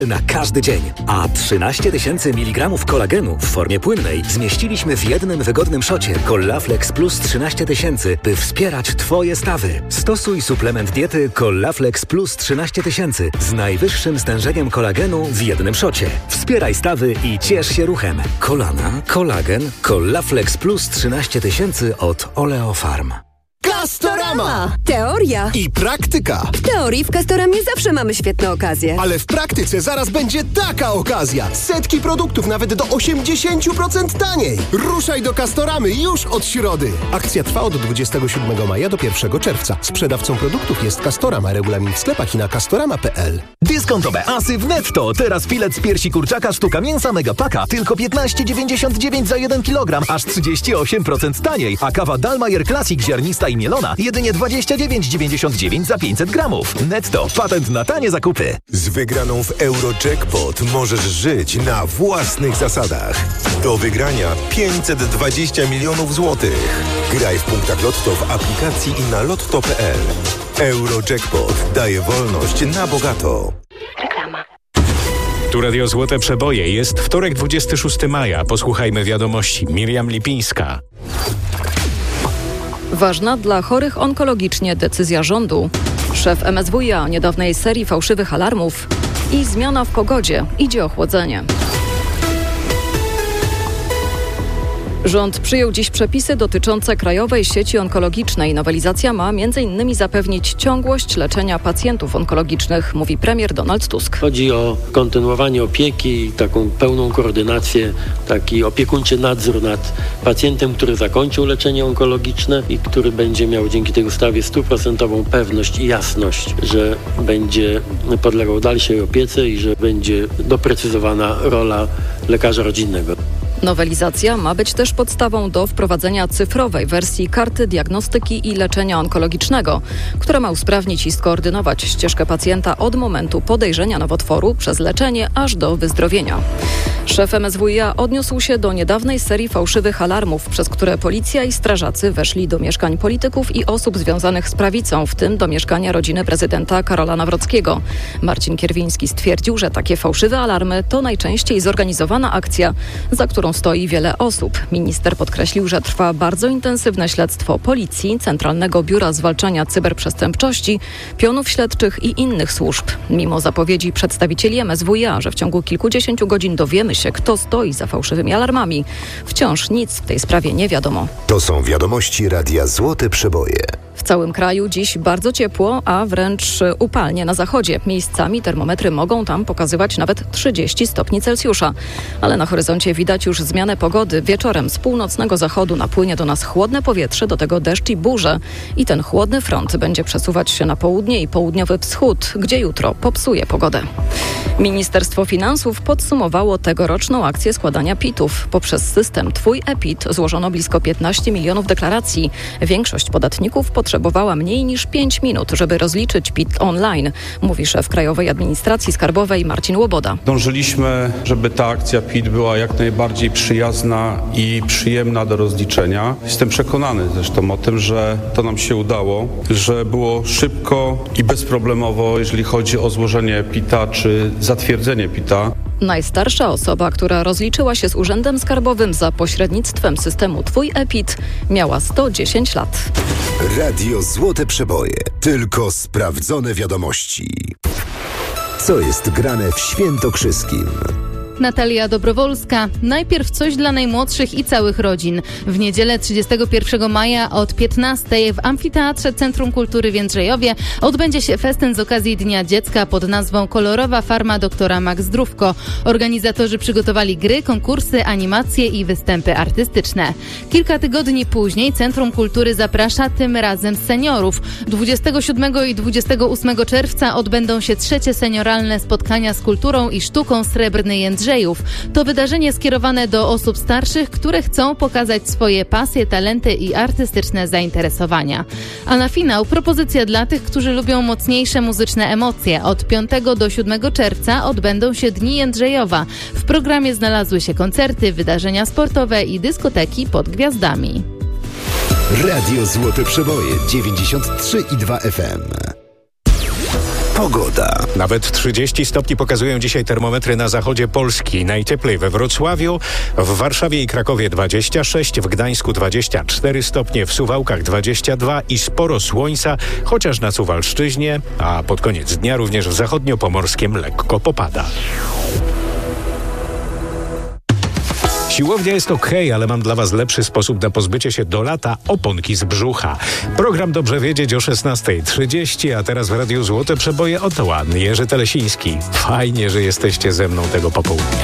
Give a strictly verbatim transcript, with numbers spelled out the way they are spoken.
Na każdy dzień, a trzynaście tysięcy miligramów kolagenu w formie płynnej zmieściliśmy w jednym wygodnym szocie Collaflex Plus trzynaście tysięcy, by wspierać Twoje stawy. Stosuj suplement diety Collaflex Plus trzynaście tysięcy z najwyższym stężeniem kolagenu w jednym szocie. Wspieraj stawy i ciesz się ruchem. Kolana, kolagen, Collaflex Plus trzynaście tysięcy od Oleofarm. Castorama! Teoria i praktyka. W teorii w Castoramie zawsze mamy świetne okazje. Ale w praktyce zaraz będzie taka okazja. Setki produktów nawet do osiemdziesiąt procent taniej. Ruszaj do Castoramy już od środy. Akcja trwa od dwudziestego siódmego maja do pierwszego czerwca. Sprzedawcą produktów jest Castorama. Regulamin w sklepach i na castorama kropka p l. Dyskontowe asy w Netto. Teraz filet z piersi kurczaka, sztuka mięsa Megapaka. Tylko piętnaście dziewięćdziesiąt dziewięć za jeden kilogram. Aż trzydzieści osiem procent taniej. A kawa Dalmayer Classic ziarnista i mielona jedynie dwadzieścia dziewięć dziewięćdziesiąt dziewięć za pięćset gramów. Netto. Patent na tanie zakupy. Z wygraną w Eurojackpot możesz żyć na własnych zasadach. Do wygrania pięćset dwadzieścia milionów złotych. Graj w punktach Lotto w aplikacji i na lotto kropka p l. Eurojackpot daje wolność na bogato. Reklama. Tu Radio Złote Przeboje. Jest wtorek, dwudziestego szóstego maja. Posłuchajmy wiadomości. Miriam Lipińska. Ważna dla chorych onkologicznie decyzja rządu. Szef M S W i A o niedawnej serii fałszywych alarmów i zmiana w pogodzie. Idzie ochłodzenie. Rząd przyjął dziś przepisy dotyczące Krajowej Sieci Onkologicznej. Nowelizacja ma między innymi zapewnić ciągłość leczenia pacjentów onkologicznych, mówi premier Donald Tusk. Chodzi o kontynuowanie opieki, taką pełną koordynację, taki opiekuńczy nadzór nad pacjentem, który zakończył leczenie onkologiczne i który będzie miał dzięki tej ustawie stuprocentową pewność i jasność, że będzie podlegał dalszej opiece i że będzie doprecyzowana rola lekarza rodzinnego. Nowelizacja ma być też podstawą do wprowadzenia cyfrowej wersji karty diagnostyki i leczenia onkologicznego, która ma usprawnić i skoordynować ścieżkę pacjenta od momentu podejrzenia nowotworu przez leczenie aż do wyzdrowienia. Szef M S W i A odniósł się do niedawnej serii fałszywych alarmów, przez które policja i strażacy weszli do mieszkań polityków i osób związanych z prawicą, w tym do mieszkania rodziny prezydenta Karola Nawrockiego. Marcin Kierwiński stwierdził, że takie fałszywe alarmy to najczęściej zorganizowana akcja, za którą stoi wiele osób. Minister podkreślił, że trwa bardzo intensywne śledztwo policji, Centralnego Biura Zwalczania Cyberprzestępczości, pionów śledczych i innych służb. Mimo zapowiedzi przedstawicieli M S W i A, że w ciągu kilkudziesięciu godzin dowiemy się, kto stoi za fałszywymi alarmami, wciąż nic w tej sprawie nie wiadomo. To są wiadomości Radia Złote Przeboje. W całym kraju dziś bardzo ciepło, a wręcz upalnie na zachodzie. Miejscami termometry mogą tam pokazywać nawet trzydzieści stopni Celsjusza. Ale na horyzoncie widać już zmianę pogody. Wieczorem z północnego zachodu napłynie do nas chłodne powietrze, do tego deszcz i burze. I ten chłodny front będzie przesuwać się na południe i południowy wschód, gdzie jutro popsuje pogodę. Ministerstwo Finansów podsumowało tegoroczną akcję składania pitów. Poprzez system Twój e-Pit złożono blisko piętnaście milionów deklaracji. Większość podatników potrzebowała mniej niż pięć minut, żeby rozliczyć PIT online, mówi szef Krajowej Administracji Skarbowej Marcin Łoboda. Dążyliśmy, żeby ta akcja PIT była jak najbardziej przyjazna i przyjemna do rozliczenia. Jestem przekonany zresztą o tym, że to nam się udało, że było szybko i bezproblemowo, jeżeli chodzi o złożenie PIT-a czy zatwierdzenie PIT-a. Najstarsza osoba, która rozliczyła się z Urzędem Skarbowym za pośrednictwem systemu Twój e-Pit, miała sto dziesięć lat. Radio Złote Przeboje. Tylko sprawdzone wiadomości. Co jest grane w Świętokrzyskim? Natalia Dobrowolska. Najpierw coś dla najmłodszych i całych rodzin. W niedzielę trzydziestego pierwszego maja od piętnastej w Amfiteatrze Centrum Kultury w Jędrzejowie odbędzie się festyn z okazji Dnia Dziecka pod nazwą Kolorowa Farma doktora Max Zdrówko. Organizatorzy przygotowali gry, konkursy, animacje i występy artystyczne. Kilka tygodni później Centrum Kultury zaprasza tym razem seniorów. dwudziestego siódmego i dwudziestego ósmego czerwca odbędą się trzecie senioralne spotkania z kulturą i sztuką Srebrny Jędrzejów. To wydarzenie skierowane do osób starszych, które chcą pokazać swoje pasje, talenty i artystyczne zainteresowania. A na finał propozycja dla tych, którzy lubią mocniejsze muzyczne emocje. Od piątego do siódmego czerwca odbędą się Dni Jędrzejowa. W programie znalazły się koncerty, wydarzenia sportowe i dyskoteki pod gwiazdami. Radio Złote Przeboje dziewięćdziesiąt trzy i dwa F M. Pogoda. Nawet trzydzieści stopni pokazują dzisiaj termometry na zachodzie Polski. Najcieplej we Wrocławiu, w Warszawie i Krakowie dwadzieścia sześć, w Gdańsku dwadzieścia cztery stopnie, w Suwałkach dwadzieścia dwa i sporo słońca, chociaż na Suwalszczyźnie, a pod koniec dnia również w zachodniopomorskiem lekko popada. Siłownia jest okej, ale mam dla Was lepszy sposób na pozbycie się do lata oponki z brzucha. Program Dobrze Wiedzieć o szesnasta trzydzieści, a teraz w Radiu Złote Przeboje oto Jerzy Telesiński. Fajnie, że jesteście ze mną tego popołudnia.